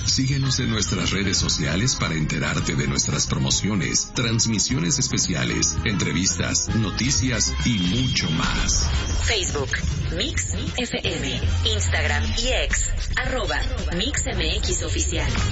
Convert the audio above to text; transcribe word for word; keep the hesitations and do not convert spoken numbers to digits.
Síguenos en nuestras redes sociales para enterarte de nuestras promociones, transmisiones especiales, entrevistas, noticias y mucho más. Facebook, Mix F M, Instagram y X, arroba Mix M X Oficial.